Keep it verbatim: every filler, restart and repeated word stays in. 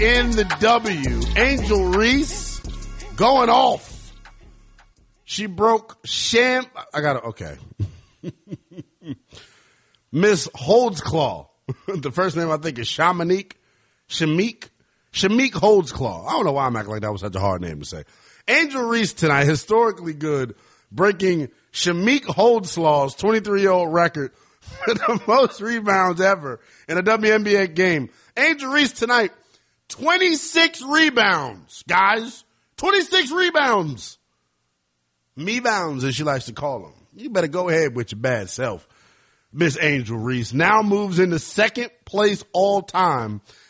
in the W. Angel Reese going off. She broke Sham. I got to, okay. Miss Holdsclaw. The first name I think is Shamanique. Shamik. Shamik Holdsclaw. I don't know why I'm acting like that was such a hard name to say. Angel Reese tonight, historically good, breaking Shamik Holdsclaw's twenty-three-year-old record for the most rebounds ever in a W N B A game. Angel Reese tonight, twenty-six rebounds, guys. twenty-six rebounds. Me-bounds, as she likes to call them. You better go ahead with your bad self. Miss Angel Reese now moves into second place all time